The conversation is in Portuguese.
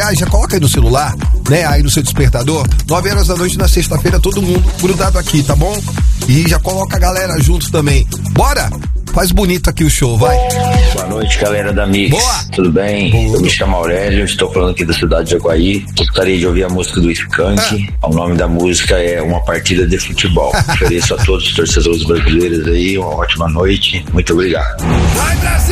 Aliás, já coloca aí no celular, né? Aí no seu despertador, 9 horas da noite na sexta-feira, todo mundo grudado aqui, tá bom? E já coloca a galera junto também. Bora! Faz bonito aqui o show, vai. Boa noite, galera da Mix. Boa. Tudo bem? Boa. Eu me chamo Aurélio, estou falando aqui da cidade de Jaguaí. Gostaria de ouvir a música do Skank. O nome da música é Uma Partida de Futebol. Ofereço a todos os torcedores brasileiros aí uma ótima noite. Muito obrigado. Vai, Brasil!